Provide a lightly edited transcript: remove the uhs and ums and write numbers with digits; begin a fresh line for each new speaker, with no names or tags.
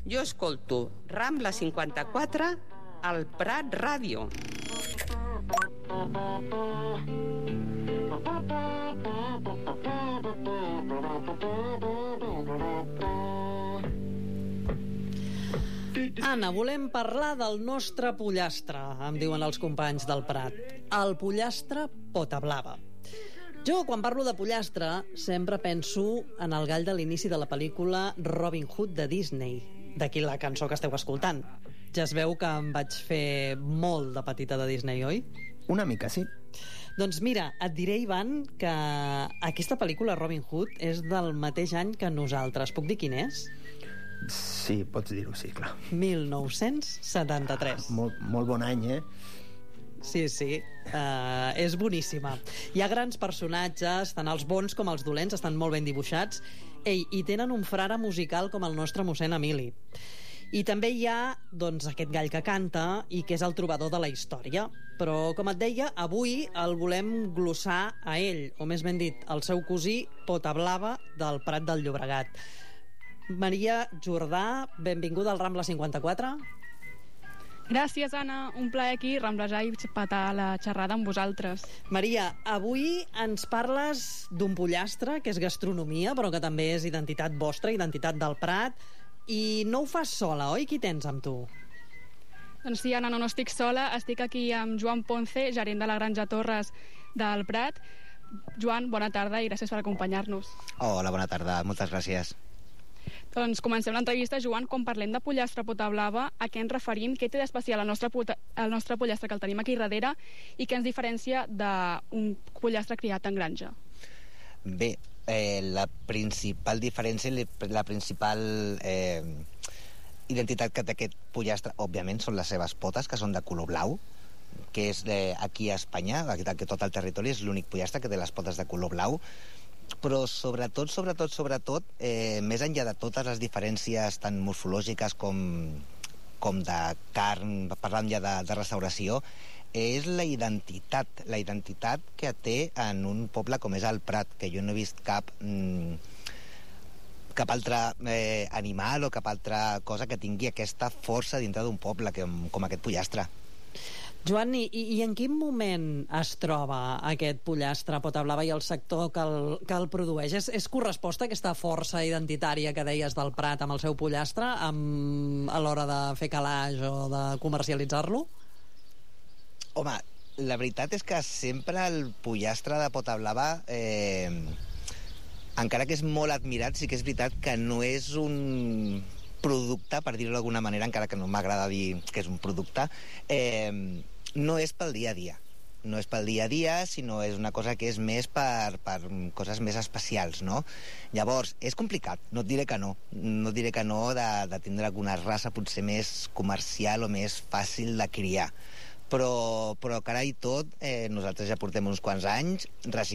Jo escolto Rambla 54 al Prat Ràdio.
Anna, volem parlar del nostre pollastre, em diuen els companys del Prat. El pollastre pota blava. Jo, quan parlo de pollastre, sempre penso en el gall de l'inici de la pel·lícula Robin Hood de Disney. D'aquí la cançó que esteu escoltant. Ja es veu que em vaig fer molt de petita de Disney, oi?
Una mica, sí.
Doncs mira, et diré, Ivan, que aquesta pel·lícula Robin Hood és del mateix any que nosaltres. Puc dir quin és?
Sí, pots dir-ho, sí, clar.
1973.
Molt bon any, eh?
Sí, és boníssima. Hi ha grans personatges, tant els bons com els dolents, estan molt ben dibuixats. I tenen un frare musical com el nostre mossèn Emili. I també hi ha, doncs, aquest gall que canta i que és el trobador de la història. Però, com et deia, avui el volem glossar a ell, o més ben dit, al seu cosí Pota Blava del Prat del Llobregat. Maria Jordà, benvinguda al Rambla 54.
Gràcies, Anna. Un plaer aquí ramblejar i petar la xerrada amb vosaltres.
Maria, avui ens parles d'un pollastre, que és gastronomia, però que també és identitat vostra, identitat del Prat, i no ho fas sola, oi? Qui tens amb tu?
Doncs sí, Anna, no estic sola. Estic aquí amb Joan Ponce, gerent de la Granja Torres del Prat. Joan, bona tarda i gràcies per acompanyar-nos.
Hola, bona tarda. Moltes gràcies.
Doncs comencem l'entrevista, Joan. Quan parlem de pollastre pota blava, a què ens referim? Què té d'especial el nostre pollastre que el tenim aquí darrere i què ens diferencia d'un pollastre criat en granja?
Bé, la principal diferència, la principal identitat que té aquest pollastre, òbviament, són les seves potes, que són de color blau, que és aquí a Espanya, que tot el territori és l'únic pollastre que té les potes de color blau. Però sobretot, més enllà de totes les diferències tan morfològiques com de carn, parlant ja de restauració, és la identitat que té en un poble com és el Prat, que jo no he vist cap altre animal o cap altra cosa que tingui aquesta força dintre d'un poble com aquest pollastre.
Joan, i en quin moment es troba aquest pollastre Pota Blava i el sector que el produeix? És corresposta aquesta força identitària que deies del Prat amb el seu pollastre a l'hora de fer calaix o de comercialitzar-lo?
Home, la veritat és que sempre el pollastre de Pota Blava, encara que és molt admirat, sí que és veritat que no és un producte, per dir-ho d'alguna manera, encara que no m'agrada dir que és un producte, no és pel dia a dia. No és pel dia a dia, sinó és una cosa que és més per coses més especials, no? Llavors, és complicat, no et diré que no. No et diré que no de tindre alguna raça potser més comercial o més fàcil de criar. Però carai tot, nosaltres ja portem uns quants anys